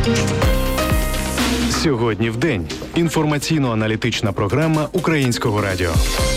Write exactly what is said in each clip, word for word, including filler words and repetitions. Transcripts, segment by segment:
Сьогодні в день. Інформаційно-аналітична програма Українського радіо.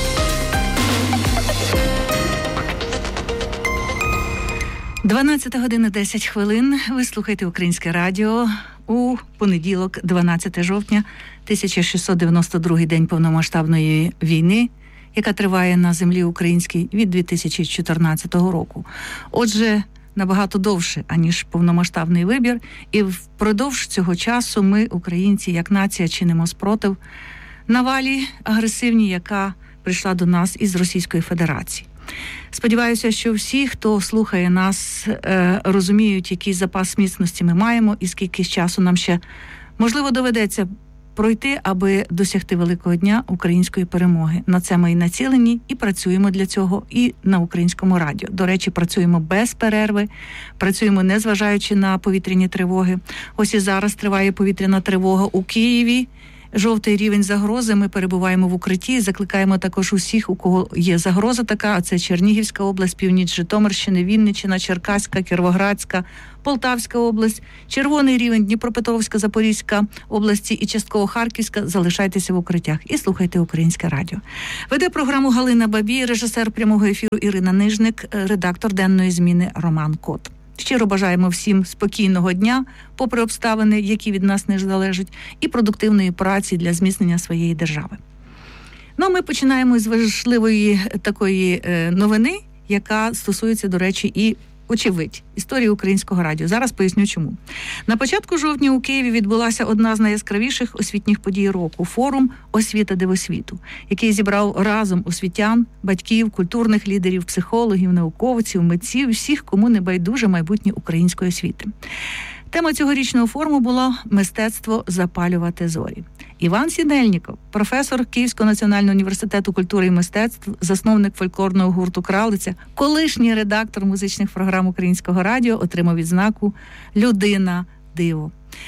дванадцята година десять хвилин. Ви слухаєте Українське радіо у понеділок, дванадцятого жовтня, тисяча шістсот дев'яносто другий день повномасштабної війни, яка триває на землі українській від дві тисячі чотирнадцятого року. Отже, набагато довше, аніж повномасштабний вибір, і впродовж цього часу ми, українці, як нація, чинимо спротив навалі агресивній, яка прийшла до нас із Російської Федерації. Сподіваюся, що всі, хто слухає нас, розуміють, який запас міцності ми маємо і скільки часу нам ще, можливо, доведеться пройти, аби досягти великого дня української перемоги. На це ми і націлені, і працюємо для цього і на Українському радіо. До речі, працюємо без перерви, працюємо незважаючи на повітряні тривоги. Ось і зараз триває повітряна тривога у Києві. Жовтий рівень загрози, ми перебуваємо в укритті, закликаємо також усіх, у кого є загроза така, а це Чернігівська область, північ Житомирщини, Вінниччина, Черкаська, Кіровоградська, Полтавська область, червоний рівень Дніпропетровська, Запорізька області і частково Харківська. Залишайтеся в укриттях і слухайте Українське радіо. Веде програму Галина Бабій, режисер прямого ефіру Ірина Нижник, редактор денної зміни Роман Кот. Щиро бажаємо всім спокійного дня, попри обставини, які від нас не залежать, і продуктивної праці для зміцнення своєї держави. Ну, а ми починаємо з важливої такої новини, яка стосується, до речі, і очевидь, історії Українського радіо. Зараз поясню чому. На початку жовтня у Києві відбулася одна з найяскравіших освітніх подій року – форум «Освіта дивосвіту», який зібрав разом освітян, батьків, культурних лідерів, психологів, науковців, митців, всіх, кому не байдуже майбутнє української освіти. Тема цьогорічного форуму була «Мистецтво запалювати зорі». Іван Сінельніков, професор Київського національного університету культури і мистецтв, засновник фольклорного гурту «Кралиця», колишній редактор музичних програм Українського радіо, отримав відзнаку «Людина-диво».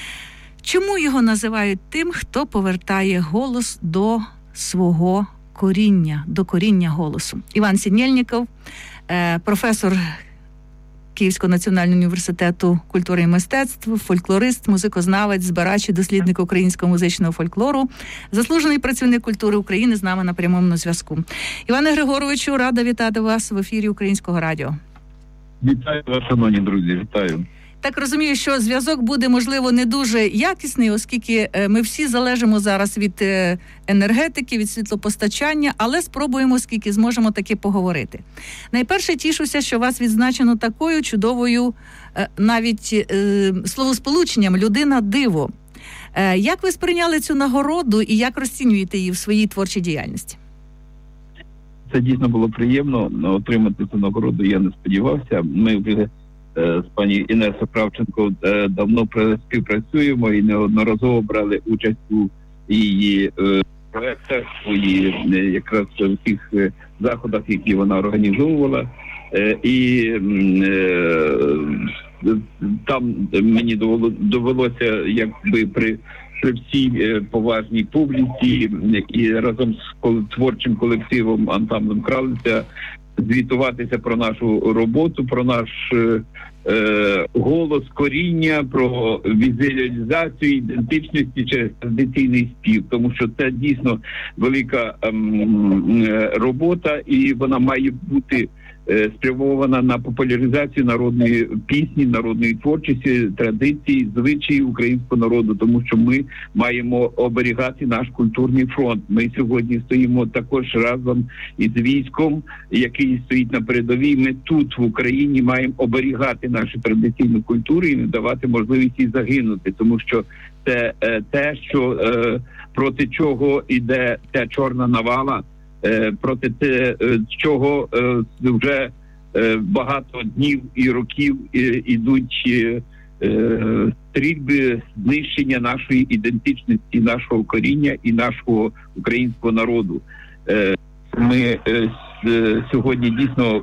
Чому його називають тим, хто повертає голос до свого коріння, до коріння голосу? Іван Сінельніков, професор Київського національного університету культури і мистецтв, фольклорист, музикознавець, збирач і дослідник українського музичного фольклору, заслужений працівник культури України з нами на прямому зв'язку. Іване Григоровичу, рада вітати вас в ефірі Українського радіо. Вітаю вас, шановні друзі, вітаю. Так розумію, що зв'язок буде, можливо, не дуже якісний, оскільки ми всі залежимо зараз від енергетики, від світлопостачання, але спробуємо, скільки зможемо, таки поговорити. Найперше, тішуся, що вас відзначено такою чудовою навіть словосполученням «людина-диво». Як ви сприйняли цю нагороду і як розцінюєте її в своїй творчій діяльності? Це дійсно було приємно. Отримати цю нагороду я не сподівався. Ми вже з пані Інесою Кравченко давно співпрацюємо і неодноразово брали участь у її проєктах, у її якраз в тих заходах, які вона організовувала. І там мені довелося, якби при при всій поважній публіці і разом з творчим колективом ансамблем «Кралиця» звітуватися про нашу роботу, про наш е, голос, коріння, про візуалізацію ідентичності через традиційний спів. Тому що це дійсно велика е, робота, і вона має бути е, спрямована на популяризацію народної пісні, народної творчості, традицій, звичаїв українського народу, тому що ми маємо оберігати наш культурний фронт. Ми сьогодні стоїмо також разом із військом, який стоїть на передовій. Ми тут, в Україні, маємо оберігати нашу традиційну культуру і не давати можливість їй загинути, тому що це е, те, що е, проти чого іде ця чорна навала, е, проти те, е, чого е, вже е, багато днів і років е, ідуть е, е, стрільби знищення нашої ідентичності, нашого коріння і нашого українського народу. Е, ми е, сьогодні дійсно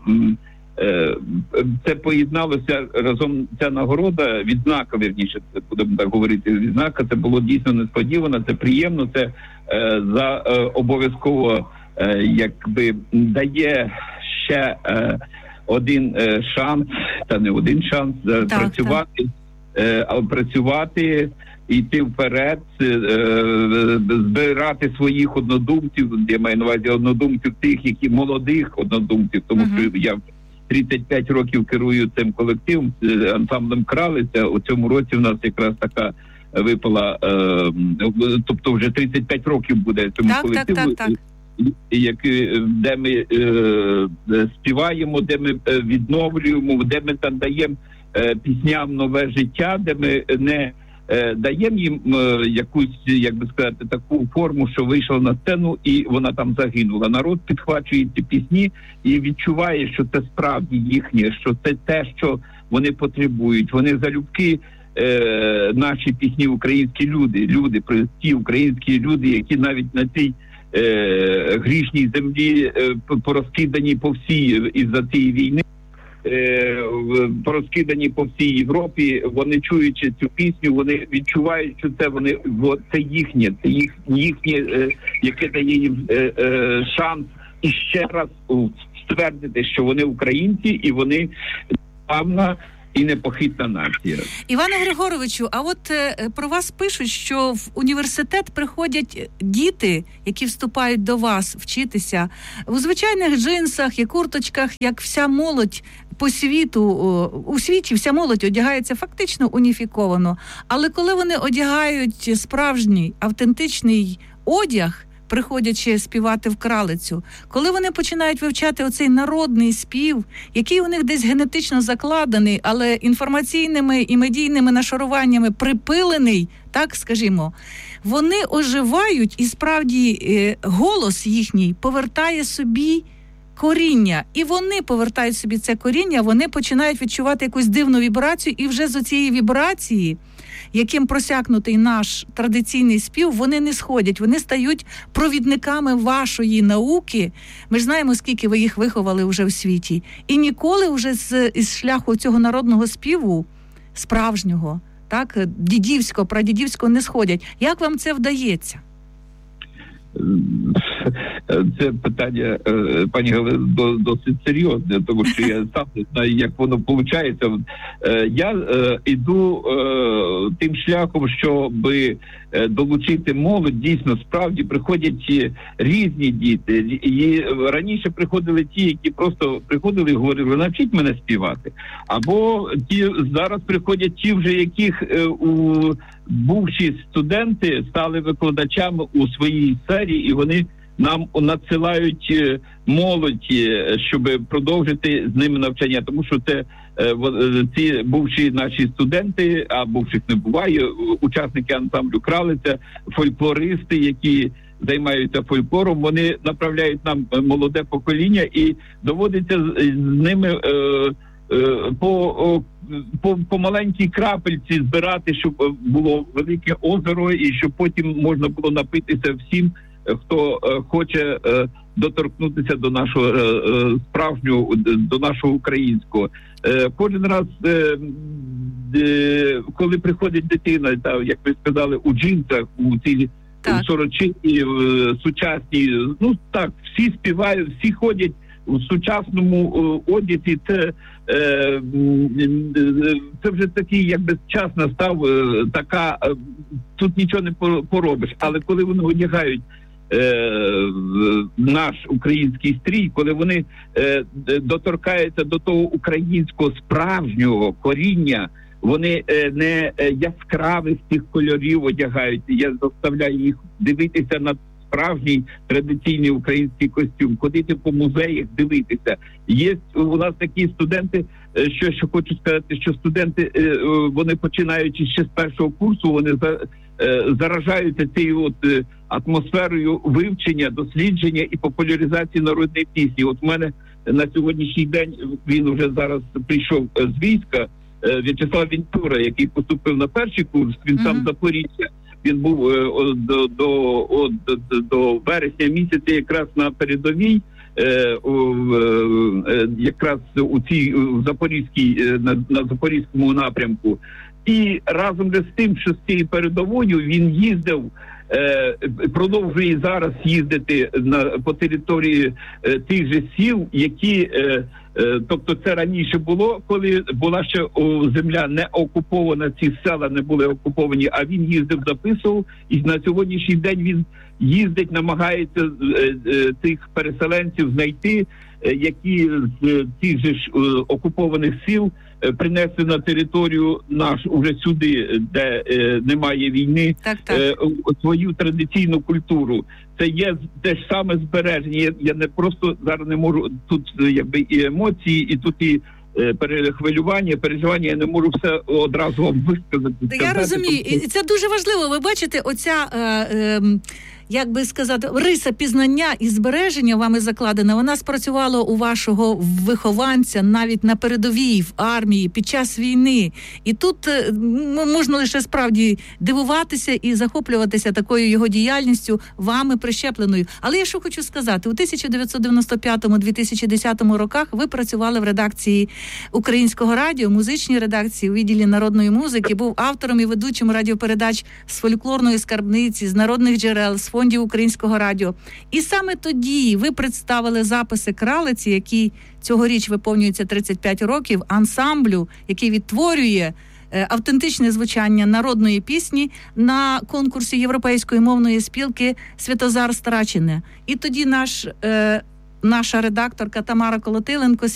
це поєдналося разом, ця нагорода, відзнака, вірніше, будемо так говорити, відзнака, це було дійсно несподівано, це приємно, це е, за е, обов'язково е, якби дає ще е, один е, шанс, та не один шанс, так, працювати, працювати, йти вперед, збирати своїх однодумців, я маю на увазі однодумців тих, які молодих однодумців, тому uh-huh. що я тридцять п'ять років керую цим колективом, ансамблем «Кралиця». У цьому році в нас якраз така випала, тобто вже тридцять п'ять років буде цьому так, колективу. Так, так, так. Як, де ми е, співаємо, де ми відновлюємо, де ми там даємо е, пісням нове життя, де ми не е, даємо їм е, якусь, як би сказати, таку форму, що вийшла на сцену і вона там загинула. Народ підхвачує ці пісні і відчуває, що це справді їхнє, що це те, що вони потребують. Вони залюбки е, наші пісні, українські люди, люди, прості українські люди, які навіть на цій Е, грішній землі е, порозкидані по всій із-за цієї війни, е, порозкидані по всій Європі. Вони, чуючи цю пісню, вони відчувають, що це вони це їхнє, це їх, їхнє, е, яке дає їм е, е, шанс і ще раз ствердити, що вони українці і вони давна і непохитна нація. Іване Григоровичу, а от е, про вас пишуть, що в університет приходять діти, які вступають до вас вчитися у звичайних джинсах і курточках, як вся молодь по світу, у світі вся молодь одягається фактично уніфіковано. Але коли вони одягають справжній, автентичний одяг, приходячи співати в Кралицю, коли вони починають вивчати оцей народний спів, який у них десь генетично закладений, але інформаційними і медійними нашаруваннями припилений, так скажімо, вони оживають і справді голос їхній повертає собі коріння. І вони повертають собі це коріння, вони починають відчувати якусь дивну вібрацію, і вже з цієї вібрації, яким просякнутий наш традиційний спів, вони не сходять, вони стають провідниками вашої науки. Ми ж знаємо, скільки ви їх виховали вже в світі. І ніколи вже з із шляху цього народного співу, справжнього, так, дідівського, прадідівського не сходять. Як вам це вдається? Це питання, пані Галино, досить серйозне, тому що я сам не знаю, як воно виходить. Я йду тим шляхом, щоб долучити молодь. Дійсно, справді приходять різні діти. І раніше приходили ті, які просто приходили і говорили: навчіть мене співати. Або ті зараз приходять ті, вже яких у бувші студенти стали викладачами у своїй сфері, і вони нам надсилають молодь, щоб продовжити з ними навчання. Тому що це ці бувші наші студенти, а бувших не буває, учасники ансамблю «Кралиця», фольклористи, які займаються фольклором, вони направляють нам молоде покоління, і доводиться з ними по, по, по маленькій крапельці збирати, щоб було велике озеро, і щоб потім можна було напитися всім, хто хоче доторкнутися до нашого справжнього, до нашого українського. Кожен раз, коли приходить дитина, як ви сказали, у джинсах, у цій сорочині, сучасній, ну так, всі співають, всі ходять у сучасному одязі. Це, це вже такий, якби час настав, така, тут нічого не поробиш. Але коли вони одягають наш український стрій, коли вони доторкаються до того українського справжнього коріння, вони не яскравих тих кольорів одягають. Я заставляю їх дивитися на справжній традиційний український костюм, ходити по музеях, дивитися. Є у нас такі студенти, що, що хочу сказати, що студенти, вони починаючи ще з першого курсу, вони заражаються цією от атмосферою вивчення, дослідження і популяризації народної пісні. От в мене на сьогоднішній день, він вже зараз прийшов з війська, В'ячеслав Вінтура, який поступив на перший курс, він mm-hmm. сам з Запоріжжя. Він був о, до, до, о, до, до вересня місяця якраз на передовій, е, о, е, якраз у цій в Запорізькій, на, на Запорізькому напрямку. І разом з тим, що з цією передовою він їздив е, продовжує зараз їздити на по території е, тих же сіл, які е, е, тобто це раніше було, коли була ще о, земля не окупована, ці села не були окуповані, а він їздив, записував, і на сьогоднішній день він їздить, намагається е, е, тих переселенців знайти, е, які з тих же ж е, окупованих сіл принесли на територію нашу уже сюди, де е, немає війни, так, так. Е, свою традиційну культуру. Це є те ж саме збереження. Я, я не просто зараз не можу тут якби і емоції, і тут і е, перехвилювання, переживання. Я не можу все одразу вам висказати. Я сказати, розумію, і це дуже важливо. Ви бачите, оця. Е, е, Як би сказати, риса пізнання і збереження вами закладена, вона спрацювала у вашого вихованця навіть на передовій, в армії, під час війни. І тут можна лише справді дивуватися і захоплюватися такою його діяльністю, вами прищепленою. Але я що хочу сказати, у тисяча дев'ятсот дев'яносто п'ятому - дві тисячі десятому роках ви працювали в редакції Українського радіо, музичній редакції у відділі народної музики, був автором і ведучим радіопередач з фольклорної скарбниці, з народних джерел, з фондів Українського радіо. І саме тоді ви представили записи «Кралиці», який цьогоріч виповнюється тридцять п'ять років, ансамблю, який відтворює е, автентичне звучання народної пісні на конкурсі Європейської мовної спілки «Святозар Страчене». І тоді наш, е, наша редакторка Тамара Колотиленко